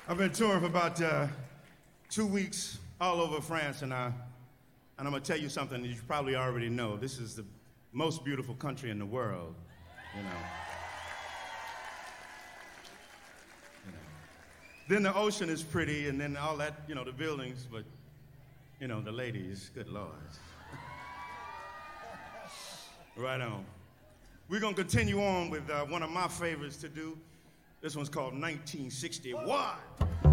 I've been touring for about 2 weeks all over France, and I'm going to tell you something that you probably already know. This is the most beautiful country in the world, you know. Then the ocean is pretty, and then all that, you know, the buildings, but, you know, the ladies, good Lord. Right on. We're going to continue on with one of my favorites to do. This one's called 1961.